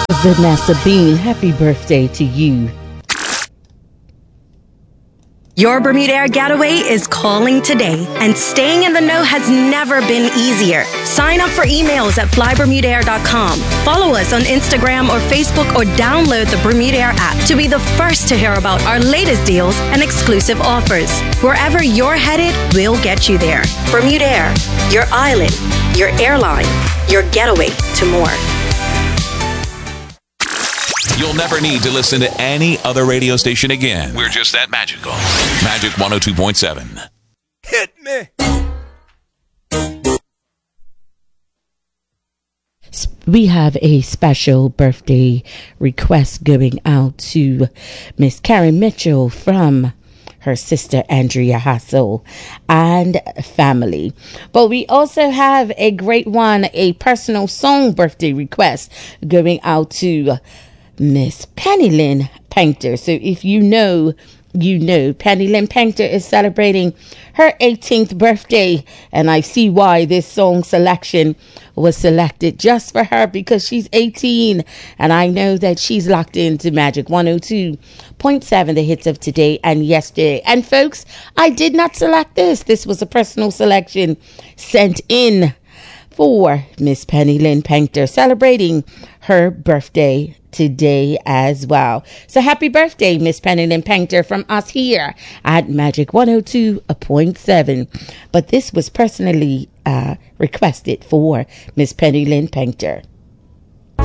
Vanessa Bean, happy birthday to you. Your Bermuda Air getaway is calling today, and staying in the know has never been easier. Sign up for emails at flybermudaair.com. Follow us on Instagram or Facebook, or download the Bermuda Air app to be the first to hear about our latest deals and exclusive offers. Wherever you're headed, we'll get you there. Bermuda Air, your island, your airline, your getaway to more. You'll never need to listen to any other radio station again. We're just that magical. Magic 102.7. Hit me. We have a special birthday request going out to Miss Karen Mitchell from her sister Andrea Hassel and family. But we also have a great one, a personal song birthday request going out to Miss Penny Lynn Painter. So if you know, Penny Lynn Painter is celebrating her 18th birthday, and I see why this song selection was selected just for her, because she's 18, and I know that she's locked into Magic 102.7, the hits of today and yesterday. And folks, I did not select this. This was a personal selection sent in for Miss Penny Lynn Painter, celebrating her birthday today as well. So happy birthday, Miss Penny Lynn Painter, from us here at Magic 102.7. But this was personally requested for Miss Penny Lynn Painter.